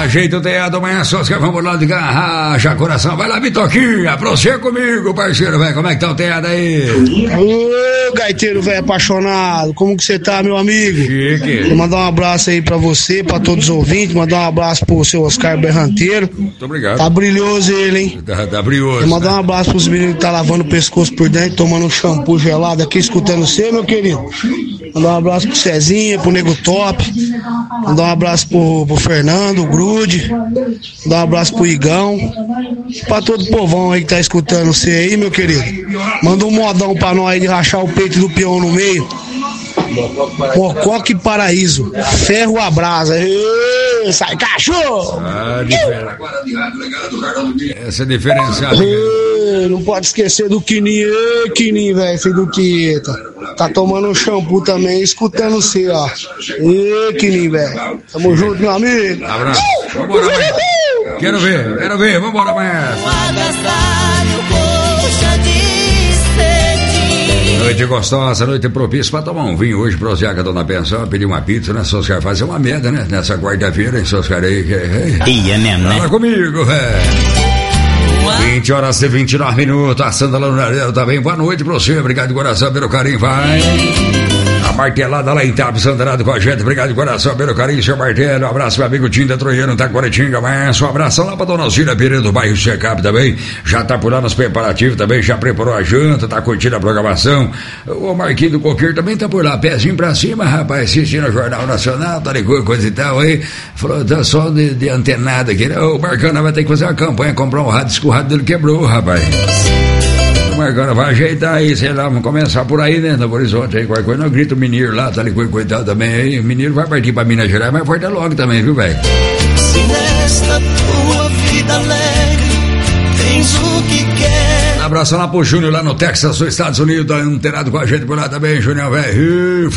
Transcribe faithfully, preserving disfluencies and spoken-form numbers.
Ajeita o teado, amanhã só que vamos lá de garracha, coração. Vai lá, Bitoquinha, pra você comigo, parceiro, velho. Como é que tá o teado aí? Ô, gaiteiro, velho, apaixonado. Como que você tá, meu amigo? Chique. Vou mandar um abraço aí pra você, pra todos os ouvintes. Mandar um abraço pro seu Oscar Berranteiro. Muito obrigado. Tá brilhoso ele, hein? Tá, tá brilhoso. Vou mandar um abraço pros meninos que tá lavando o pescoço por dentro, tomando um shampoo gelado aqui, escutando você, meu querido. Mandar um abraço pro Cezinha, pro Nego Top. Mandar um abraço pro, pro Fernando, o Grude. Mandar um abraço pro Igão. Pra todo o povão aí que tá escutando você aí, meu querido. Manda um modão pra nós aí de rachar o peito do peão no meio. Mocoque Paraíso. Ferro a brasa. Ê, sai, cachorro! Ah, diferen... Essa é diferenciada. Ê, não pode esquecer do Quininho. Ê, Quininho, velho, filho do Quieta. Tá tomando um shampoo também, escutando você, ó. Ê, Quininho, velho. Tamo junto, meu amigo. Abraço. Vambora, mãe. Quero ver, quero ver. Vambora, mãe. Noite gostosa, noite propícia pra tomar um vinho hoje, Proseca, dona Pensão, pedir uma pizza, né, Soscar? Fazer uma merda, né, nessa quarta-feira, hein, Soscar aí, que... Ia mesmo, né? Fala comigo, velho. vinte horas e vinte e nove minutos, a Sandra Lunareiro também, boa noite pra você, obrigado de coração pelo carinho, vai. A martelada lá em Itape, Sandrado com a gente, obrigado de coração pelo carinho, seu martelo, um abraço meu amigo Tinda Troiano, tá Taquaritinga, mas um abraço lá pra dona Alcina Pereira do bairro Secap também, já tá por lá nos preparativos também, já preparou a janta, tá curtindo a programação, o Marquinho do Coqueiro também tá por lá, pezinho pra cima, rapaz, assistindo o Jornal Nacional, tá ligado, coisa e tal aí, falou, tá só de, de antenada aqui, né? O Marcano vai ter que fazer uma campanha, comprar um rádio, que o rádio dele quebrou, rapaz. Agora vai ajeitar aí, sei lá, vamos começar por aí, né, no horizonte aí, qualquer coisa, não grita o Mineiro lá, tá ali, coitado também aí, o Mineiro vai partir pra Minas Gerais, mas volta logo também, viu, velho? Se nesta tua vida alegre tens o que quer. Um abraço lá pro Júnior lá no Texas, nos Estados Unidos, tá inteirado com a gente por lá também, Júnior, velho.